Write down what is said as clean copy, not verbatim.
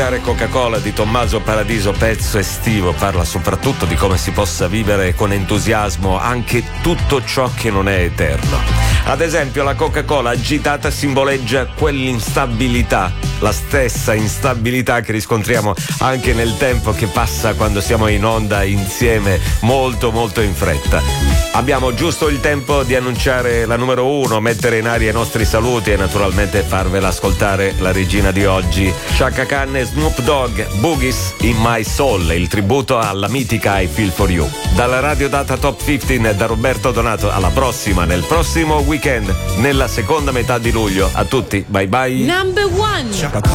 citare Coca-Cola di Tommaso Paradiso, pezzo estivo, parla soprattutto di come si possa vivere con entusiasmo anche tutto ciò che non è eterno. Ad esempio, la Coca-Cola agitata simboleggia quell'instabilità, la stessa instabilità che riscontriamo anche nel tempo che passa quando siamo in onda insieme molto molto in fretta. Abbiamo giusto il tempo di annunciare la numero 1, mettere in aria i nostri saluti e naturalmente farvela ascoltare la regina di oggi, Chaka Khan e Snoop Dogg, Boogies in My Soul, il tributo alla mitica I Feel For You. Dalla Radio Data Top 15 da Roberto Donato, alla prossima, nel prossimo weekend, nella seconda metà di luglio. A tutti, bye bye. Number one.